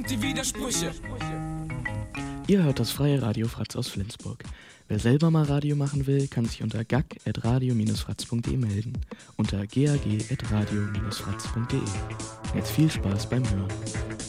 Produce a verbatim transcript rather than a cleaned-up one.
und die Widersprüche. Ihr hört das freie Radio Fratz aus Flensburg. Wer selber mal Radio machen will, kann sich unter gag at radio dash fratz punkt de melden. Unter gag at radio dash fratz punkt de. Jetzt viel Spaß beim Hören.